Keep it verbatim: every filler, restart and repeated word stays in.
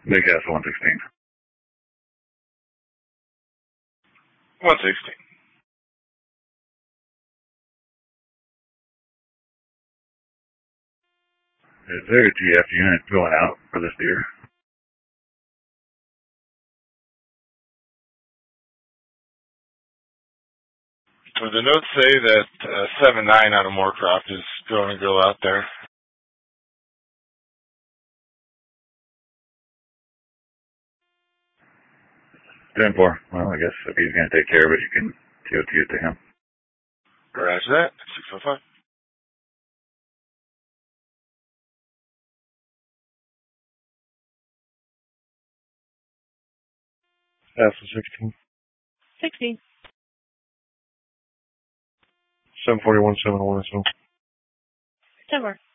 Big Castle one sixteen. one sixteen. Is there a G F unit going out for this deer? So the notes say that uh, seven nine out of Moorcroft is going to go out there. ten four. Well, I guess if he's going to take care of it, you can T O T it to him. Roger that. six oh five. Alpha sixteen. sixteen. seven forty-one, seven one, so. ten more.